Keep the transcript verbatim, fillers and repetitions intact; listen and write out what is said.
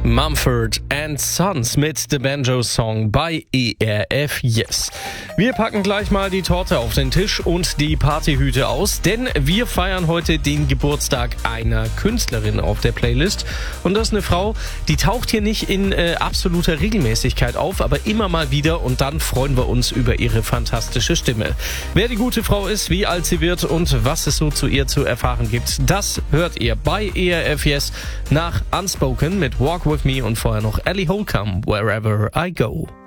Mumford and Sons mit The Banjo Song bei E R F Yes. Wir packen gleich mal die Torte auf den Tisch und die Partyhüte aus, denn wir feiern heute den Geburtstag einer Künstlerin auf der Playlist. Und das ist eine Frau, die taucht hier nicht in äh, absoluter Regelmäßigkeit auf, aber immer mal wieder, und dann freuen wir uns über ihre fantastische Stimme. Wer die gute Frau ist, wie alt sie wird und was es so zu ihr zu erfahren gibt, das hört ihr bei E R F Yes nach Unspoken mit Walk With Me und vorher noch Ellie Holcomb, Wherever I Go.